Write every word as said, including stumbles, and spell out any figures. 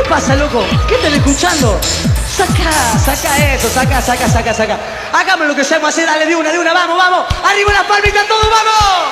pasa, loco? ¿Qué estás escuchando? Saca, saca eso, saca, saca, saca, saca. Hagamos lo que sabemos hacer, dale de una, de una, vamos, vamos. Arriba las palmitas, todos, vamos.